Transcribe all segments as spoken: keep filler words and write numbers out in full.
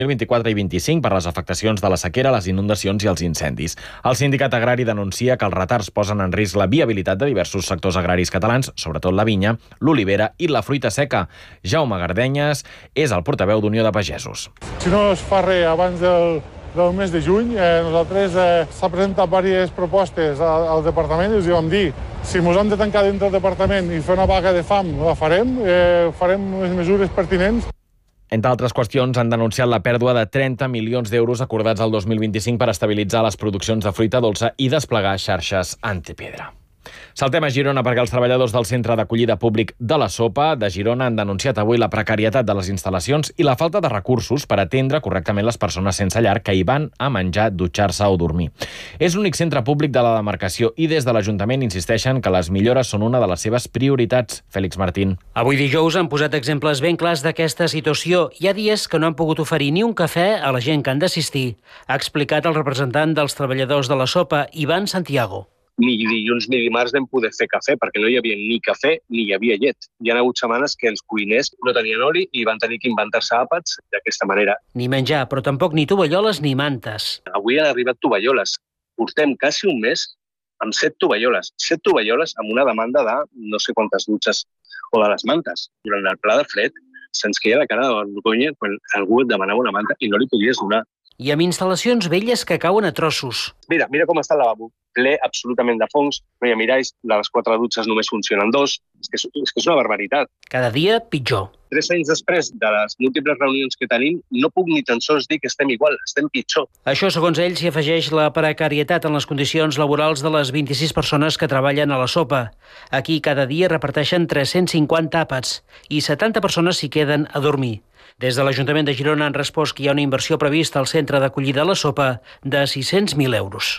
dos mil vint-i-quatre i vint-i-cinc per les afectacions de la sequera, les inundacions i els incendis. El sindicat agrari denuncia que els retards posen en risc la viabilitat de diversos sectors agraris catalans, sobretot la vinya, l'olivera i la fruita seca. Jaume Gardenyes és el portaveu d'Unió de Pagesos. Si no es fa res abans del, del mes de juny, eh, nosaltres eh, s'ha presentat diverses propostes al, al departament i els vam dir si ens hem de tancar dintre del departament i fer una vaga de fam, la farem, eh, farem les mesures pertinents. Entre altres qüestions, han denunciat la pèrdua de trenta milions d'euros acordats el dos mil vint-i-cinc per estabilitzar les produccions de fruita dolça i desplegar xarxes antipedra. Saltem a Girona perquè els treballadors del Centre d'Acollida Públic de la Sopa de Girona han denunciat avui la precarietat de les instal·lacions i la falta de recursos per atendre correctament les persones sense llar que hi van a menjar, dutxar-se o dormir. És l'únic centre públic de la demarcació i des de l'Ajuntament insisteixen que les millores són una de les seves prioritats. Fèlix Martín. Avui dijous han posat exemples ben clars d'aquesta situació. Hi ha dies que no han pogut oferir ni un cafè a la gent que han d'assistir, ha explicat el representant dels treballadors de la Sopa, Ivan Santiago. Ni dilluns ni dimarts vam poder fer cafè perquè no hi havia ni cafè ni hi havia llet. Hi ha hagut setmanes que els cuiners no tenien oli i van tenir que inventar-se àpats d'aquesta manera. Ni menjar, però tampoc ni tovalloles ni mantes. Avui han arribat tovalloles. Portem quasi un mes amb set tovalloles. Set tovalloles amb una demanda de no sé quantes dutxes o de les mantes. Durant el pla de fred se'ns queia la cara de vergonya quan algú et demanava una manta i no li podies donar. I amb instal·lacions velles que cauen a trossos. Mira, mira com està el lavabo. Ple absolutament de fongs, no hi ha miralls, les quatre dutxes només funcionen dos. És que és, és que és una barbaritat. Cada dia pitjor. Tres anys després de les múltiples reunions que tenim, no puc ni tan sols dir que estem igual, estem pitjor. Això, segons ell, s'hi afegeix la precarietat en les condicions laborals de les vint-i-sis persones que treballen a la Sopa. Aquí cada dia reparteixen tres-cents cinquanta àpats i setanta persones s'hi queden a dormir. Des de l'Ajuntament de Girona han respost que hi ha una inversió prevista al centre d'acollida a la Sopa de sis-cents mil euros.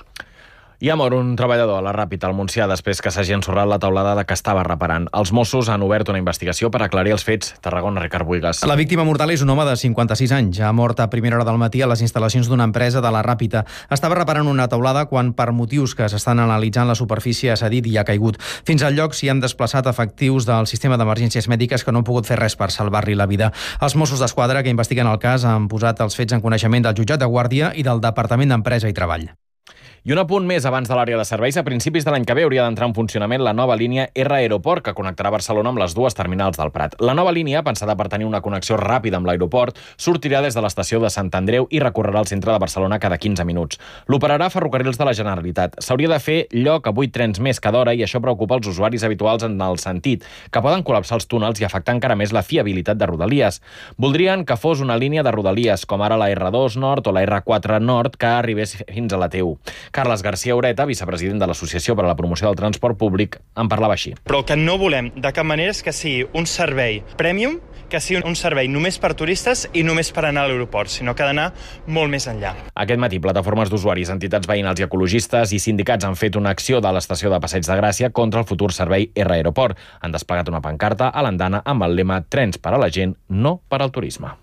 I ha mort un treballador a la Ràpita al Montsià després que s'hagi ensorrat la teulada de que estava reparant. Els Mossos han obert una investigació per aclarir els fets. Tarragona, Ricard Buigas. La víctima mortal és un home de cinquanta-sis anys. Ha mort a primera hora del matí a les instal·lacions d'una empresa de la Ràpita. Estava reparant una teulada quan, per motius que s'estan analitzant, la superfície ha cedit i ha caigut. Fins al lloc s'hi han desplaçat efectius del sistema d'emergències mèdiques que no han pogut fer res per salvar-li la vida. Els Mossos d'Esquadra que investiguen el cas han posat els fets en coneixement del jutjat de Guàrdia i del Departament d'Empresa i Treball. I un apunt més abans de l'àrea de serveis. A principis de l'any que ve hauria d'entrar en funcionament la nova línia R Aeroport, que connectarà Barcelona amb les dues terminals del Prat. La nova línia, pensada per tenir una connexió ràpida amb l'aeroport, sortirà des de l'estació de Sant Andreu i recorrerà el centre de Barcelona cada quinze minuts. L'operarà Ferrocarrils de la Generalitat. S'hauria de fer lloc a vuit trens més cada hora i això preocupa els usuaris habituals en el sentit que poden col·lapsar els túnels i afectar encara més la fiabilitat de Rodalies. Voldrien que fos una línia de Rodalies, com ara la R dos Nord o la R quatre Nord, que arribés fins a la T u. Carles García Ureta, vicepresident de l'Associació per a la Promoció del Transport Públic, en parlava així. Però el que no volem de cap manera és que sigui un servei premium, que sigui un servei només per turistes i només per anar a l'aeroport, sinó que ha d'anar molt més enllà. Aquest matí, plataformes d'usuaris, entitats veïnals i ecologistes i sindicats han fet una acció de l'estació de Passeig de Gràcia contra el futur servei R Aeroport. Han desplegat una pancarta a l'andana amb el lema "Trens per a la gent, no per al turisme".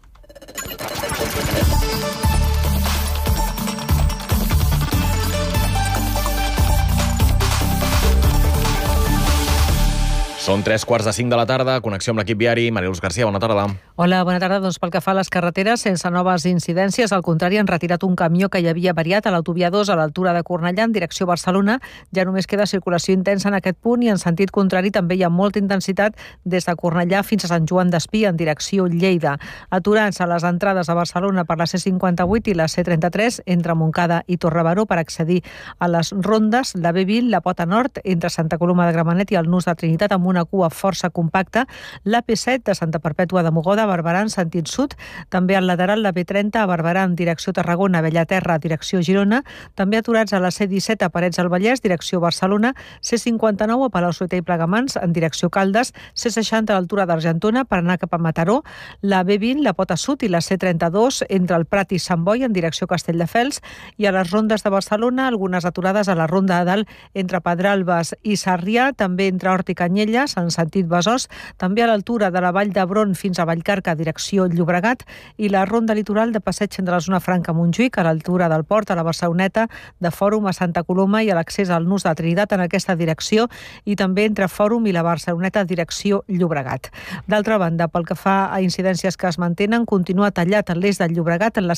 Són tres quarts de cinc de la tarda, connexió amb l'equip viari. Mariluz García, bona tarda. Hola, bona tarda. Doncs pel que fa a les carreteres, sense noves incidències, al contrari, han retirat un camió que hi havia variat a l'autovia dos a l'altura de Cornellà en direcció a Barcelona. Ja només queda circulació intensa en aquest punt i en sentit contrari també hi ha molta intensitat des de Cornellà fins a Sant Joan d'Espí en direcció Lleida. Aturats a les entrades a Barcelona per la C cinquanta-vuit i la C trenta-tres entre Montcada i Torrebaró per accedir a les rondes, la B vint, la Pota Nord, entre Santa Coloma de Gramenet i el Nus de Trinitat amb una cua força compacta, la P set de Santa Perpètua de Mogoda a Barberà en sentit sud, també al lateral la B trenta a Barberà en direcció Tarragona, Bellaterra, direcció Girona, també aturats a la C disset a Parets del Vallès, direcció Barcelona, C cinquanta-nou a Palau-solità i Plegamans en direcció Caldes, C seixanta a l'altura d'Argentona per anar cap a Mataró, la B vint, la Pota Sud i la C trenta-dos entre el Prat i Sant Boi en direcció Castelldefels i a les rondes de Barcelona algunes aturades a la Ronda de Dalt entre Pedralbes i Sarrià, també entre Hort i Canyelles, Centelles, en sentit Besòs, també a l'altura de la Vall d'Hebron fins a Vallcarca, direcció Llobregat, i la ronda litoral de passeig entre la zona franca Montjuïc, a l'altura del port, a la Barceloneta, de Fòrum a Santa Coloma i a l'accés al Nus de Trinitat en aquesta direcció, i també entre Fòrum i la Barceloneta, direcció Llobregat. D'altra banda, pel que fa a incidències que es mantenen, continua tallat l'est del Llobregat en la